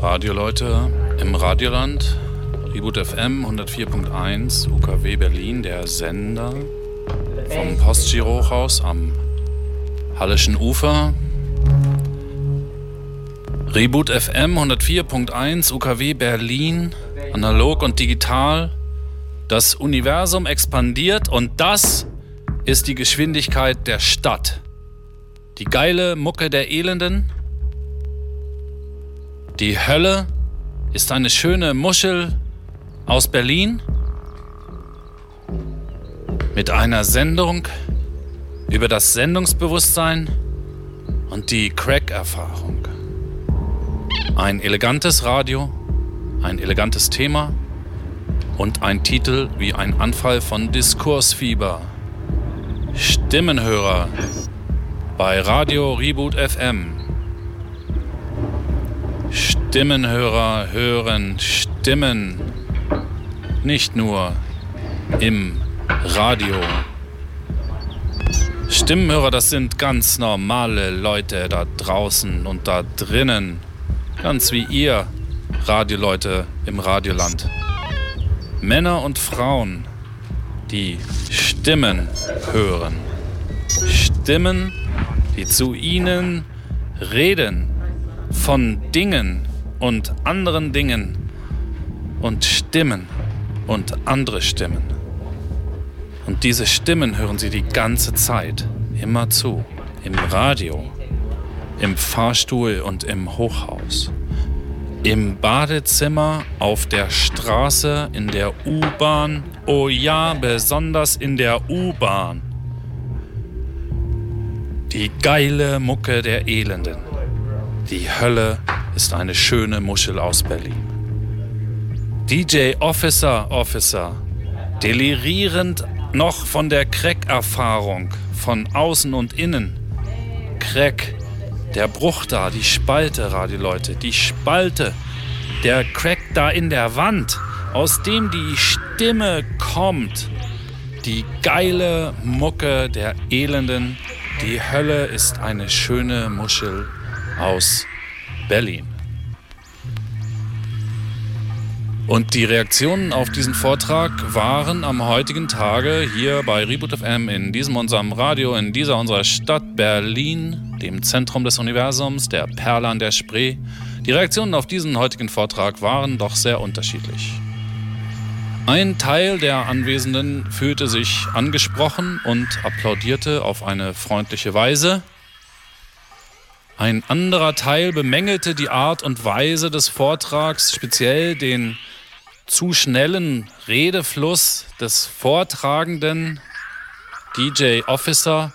Radioleute im Radioland, Reboot FM 104.1, UKW Berlin, der Sender vom Postgirohaus am Hallischen Ufer. Reboot FM 104.1, UKW Berlin, analog und digital. Das Universum expandiert und das ist die Geschwindigkeit der Stadt. Die geile Mucke der Elenden. Die Hölle ist eine schöne Muschel aus Berlin mit einer Sendung über das Sendungsbewusstsein und die Crack-Erfahrung. Ein elegantes Radio, ein elegantes Thema und ein Titel wie ein Anfall von Diskursfieber. Stimmenhörer bei Radio Reboot FM. Stimmenhörer hören Stimmen, nicht nur im Radio. Stimmenhörer, das sind ganz normale Leute da draußen und da drinnen. Ganz wie ihr, Radioleute im Radioland. Männer und Frauen, die Stimmen hören. Stimmen, die zu ihnen reden. Von Dingen und anderen Dingen und Stimmen und andere Stimmen. Und diese Stimmen hören Sie die ganze Zeit, immer zu, im Radio, im Fahrstuhl und im Hochhaus, im Badezimmer, auf der Straße, in der U-Bahn, oh ja, besonders in der U-Bahn. Die geile Mucke der Elenden. Die Hölle ist eine schöne Muschel aus Berlin. DJ Officer, delirierend noch von der Crack-Erfahrung, von außen und innen. Crack, der Bruch da, die Spalte, Radioleute, die Spalte, der Crack da in der Wand, aus dem die Stimme kommt. Die geile Mucke der Elenden, die Hölle ist eine schöne Muschel aus Berlin. Und die Reaktionen auf diesen Vortrag waren am heutigen Tage hier bei Reboot FM in diesem unserem Radio, in dieser unserer Stadt Berlin, dem Zentrum des Universums, der Perle an der Spree. Die Reaktionen auf diesen heutigen Vortrag waren doch sehr unterschiedlich. Ein Teil der Anwesenden fühlte sich angesprochen und applaudierte auf eine freundliche Weise. Ein anderer Teil bemängelte die Art und Weise des Vortrags, speziell den zu schnellen Redefluss des Vortragenden DJ Officer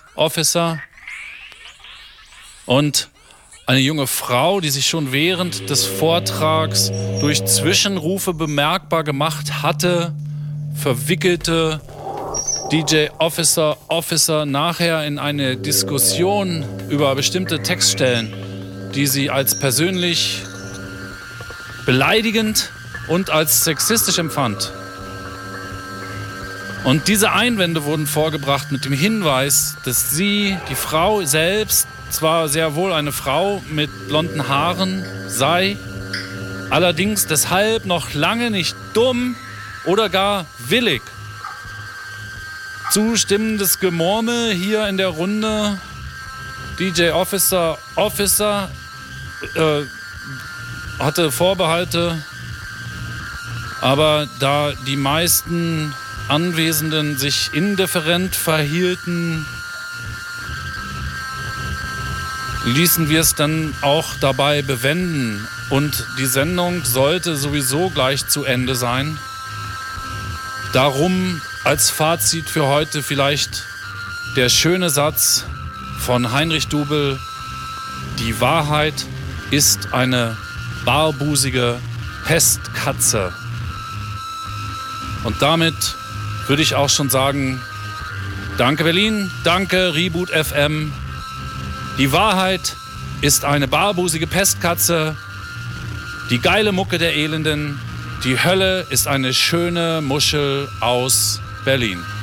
und eine junge Frau, die sich schon während des Vortrags durch Zwischenrufe bemerkbar gemacht hatte, verwickelte DJ Officer nachher in eine Diskussion über bestimmte Textstellen, die sie als persönlich beleidigend und als sexistisch empfand. Und diese Einwände wurden vorgebracht mit dem Hinweis, dass sie, die Frau selbst, zwar sehr wohl eine Frau mit blonden Haaren sei, allerdings deshalb noch lange nicht dumm oder gar willig. Zustimmendes Gemurmel hier in der Runde. DJ Officer hatte Vorbehalte, aber da die meisten Anwesenden sich indifferent verhielten, ließen wir es dann auch dabei bewenden. Und die Sendung sollte sowieso gleich zu Ende sein. Darum als Fazit für heute vielleicht der schöne Satz von Heinrich Dubel: Die Wahrheit ist eine barbusige Pestkatze. Und damit würde ich auch schon sagen, danke Berlin, danke Reboot FM. Die Wahrheit ist eine barbusige Pestkatze. Die geile Mucke der Elenden. Die Hölle ist eine schöne Muschel aus Berlin.